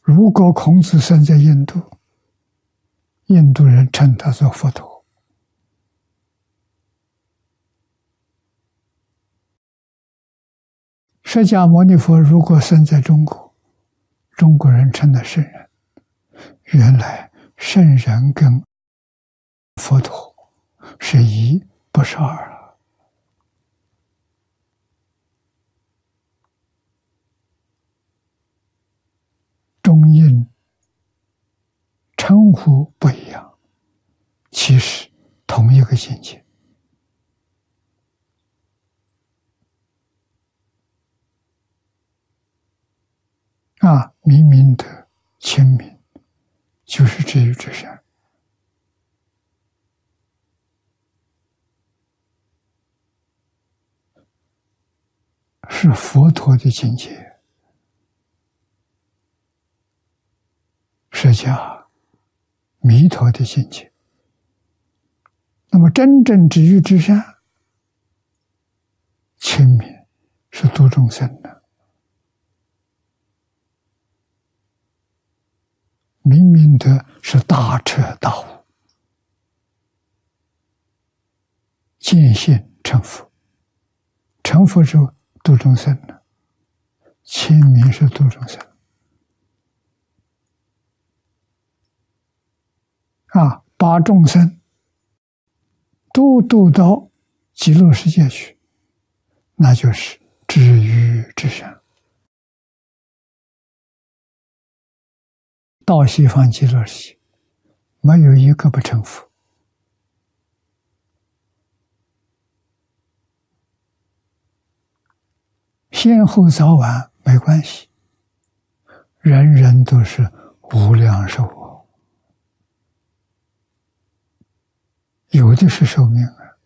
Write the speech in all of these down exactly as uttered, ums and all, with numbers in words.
如果孔子生在印度，印度人称他做佛陀；释迦牟尼佛如果生在中国，中国人称他圣人。原来圣人跟佛陀是一，不是二了。中印称呼不一样，其实同一个境界。啊，明明德，亲民，就是至于至善。是佛陀的境界，释迦弥陀的境界。那么真正至于至善，亲民，是度众生的。明明德是大彻大悟，见性成佛，成佛之后度众生了，亲民是度众生啊，把众生都度到极乐世界去，那就是至于至善。到西方极乐世界，没有一个不成佛。先后早晚没关系，人人都是无量寿哦，有的是寿命啊，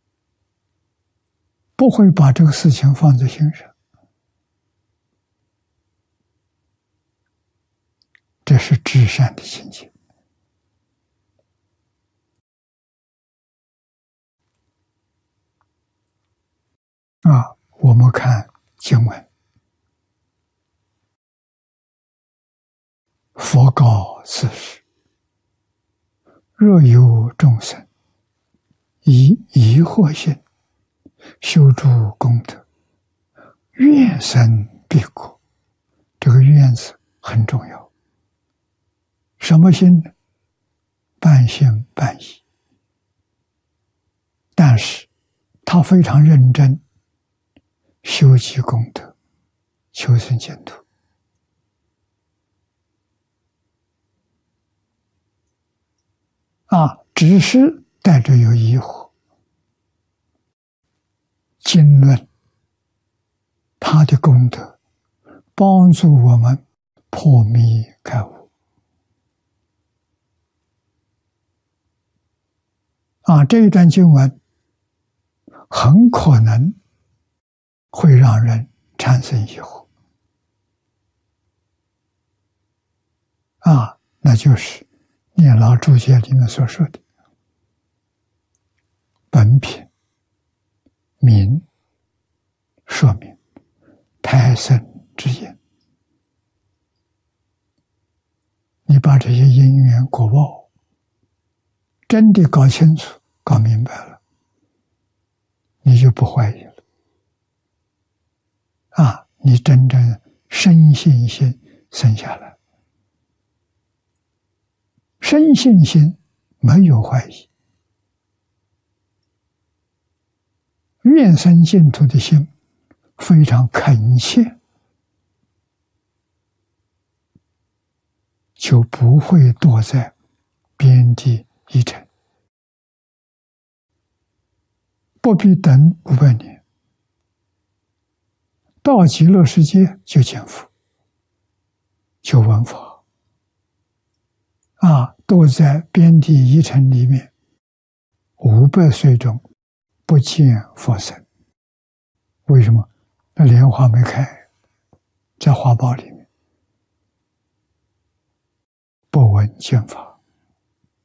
不会把这个事情放在心上。这是至善的境界啊！我们看经文，佛告此时：若有众生以疑惑心修诸功德，愿生彼国。这个愿字很重要。什么心呢？半信半疑，但是他非常认真修积功德，求生净土啊，只是带着有疑惑。经论他的功德帮助我们破迷开悟啊，这一段经文很可能会让人产生疑惑啊，那就是念老注解里面所说的本品明说明胎生之因。你把这些因缘果报真的搞清楚搞明白了，你就不怀疑了啊！你真正生信心生下来，生信心没有怀疑，愿生净土的心非常恳切，就不会躲在边地一尘，不必等五百年，到极乐世界就见佛，就闻法啊，都在边地一尘里面，五百岁中不见佛身。为什么？那莲花没开，在花苞里面，不闻见法。